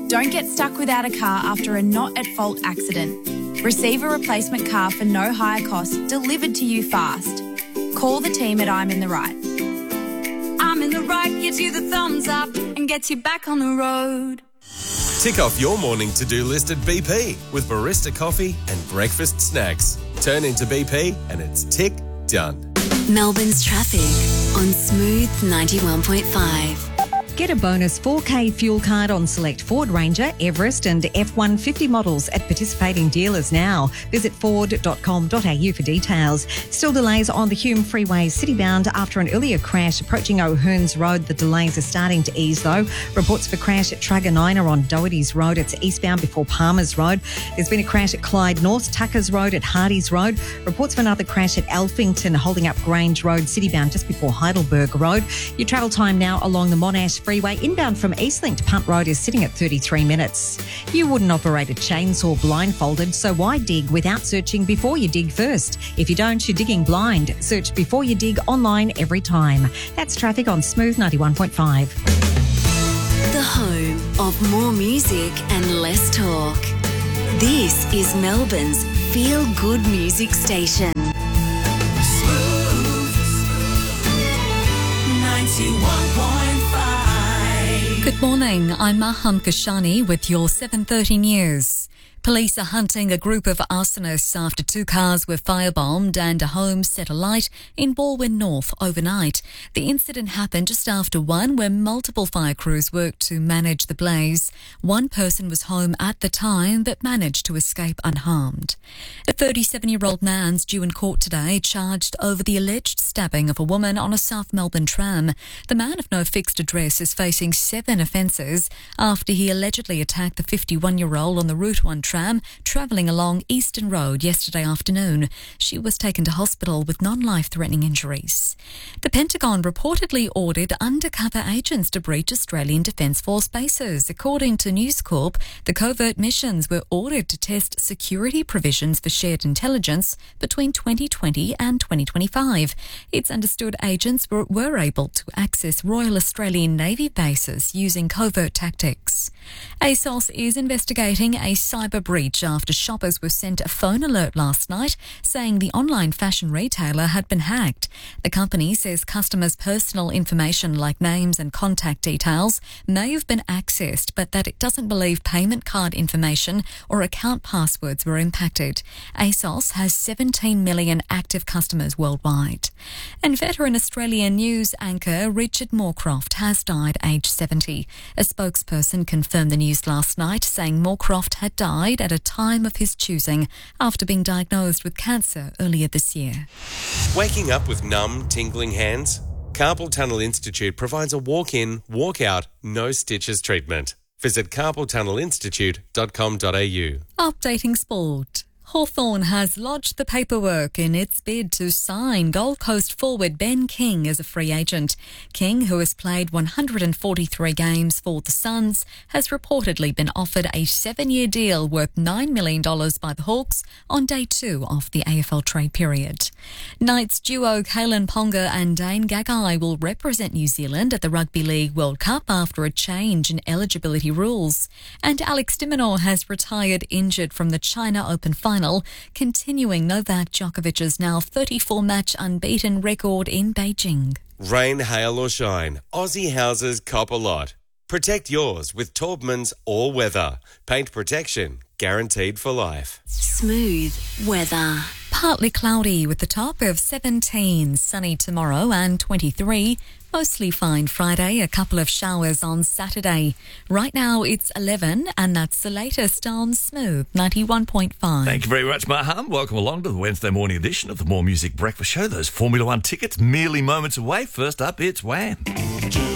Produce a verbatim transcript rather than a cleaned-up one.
Don't get stuck without a car after a not-at-fault accident. Receive a replacement car for no higher cost delivered to you fast. Call the team at I'm in the Right. I'm in the Right gives you the thumbs up and gets you back on the road. Tick off your morning to-do list at B P with barista coffee and breakfast snacks. Turn into B P and it's tick done. Melbourne's traffic on Smooth ninety-one point five. Get a bonus four K fuel card on select Ford Ranger, Everest and F one fifty models at participating dealers now. Visit ford dot com dot a u for details. Still delays on the Hume Freeway citybound after an earlier crash approaching O'Hearns Road. The delays are starting to ease though. Reports of a crash at Truganina on Doherty's Road. It's eastbound before Palmer's Road. There's been a crash at Clyde North, Tuckers Road at Hardy's Road. Reports of another crash at Alphington holding up Grange Road citybound just before Heidelberg Road. Your travel time now along the Monash Freeway inbound from Eastlink to Punt Road is sitting at thirty-three minutes. You wouldn't operate a chainsaw blindfolded, so why dig without searching before you dig first? If you don't, you're digging blind. Search before you dig online every time. That's traffic on Smooth ninety-one point five. The home of more music and less talk. This is Melbourne's feel-good music station. Smooth ninety-one point five. Good morning, I'm Maham Kashani with your seven thirty news. Police are hunting a group of arsonists after two cars were firebombed and a home set alight in Balwyn North overnight. The incident happened just after one, where multiple fire crews worked to manage the blaze. One person was home at the time but managed to escape unharmed. A thirty-seven-year-old man's due in court today, charged over the alleged stabbing of a woman on a South Melbourne tram. The man of no fixed address is facing seven offences after he allegedly attacked the fifty-one-year-old on the Route one tram travelling along Eastern Road yesterday afternoon. She was taken to hospital with non-life-threatening injuries. The Pentagon reportedly ordered undercover agents to breach Australian Defence Force bases. According to News Corp, the covert missions were ordered to test security provisions for shared intelligence between twenty twenty and twenty twenty-five. It's understood agents were, were able to access Royal Australian Navy bases using covert tactics. ASOS is investigating a cyber breach after shoppers were sent a phone alert last night saying the online fashion retailer had been hacked. The company says customers' personal information like names and contact details may have been accessed, but that it doesn't believe payment card information or account passwords were impacted. ASOS has seventeen million active customers worldwide. And veteran Australian news anchor Richard Moorcroft has died aged seventy. A spokesperson confirmed the news last night, saying Moorcroft had died at a time of his choosing after being diagnosed with cancer earlier this year. Waking up with numb, tingling hands? Carpal Tunnel Institute provides a walk-in, walk-out, no stitches treatment. Visit carpal tunnel institute dot com dot a u. Updating sport. Hawthorn has lodged the paperwork in its bid to sign Gold Coast forward Ben King as a free agent. King, who has played one hundred forty-three games for the Suns, has reportedly been offered a seven-year deal worth nine million dollars by the Hawks on day two of the A F L trade period. Knights duo Kalen Ponga and Dane Gagai will represent New Zealand at the Rugby League World Cup after a change in eligibility rules. And Alex de Minaur has retired injured from the China Open final, continuing Novak Djokovic's now thirty-four match unbeaten record in Beijing. Rain, hail or shine, Aussie houses cop a lot. Protect yours with Taubman's All Weather. Paint protection guaranteed for life. Smooth weather. Partly cloudy with the top of seventeen, sunny tomorrow and twenty-three. Mostly fine Friday, a couple of showers on Saturday. Right now it's eleven, and that's the latest on Smooth ninety-one point five. Thank you very much, Maham. Welcome along to the Wednesday morning edition of the More Music Breakfast Show. Those Formula One tickets merely moments away. First up, it's Wham!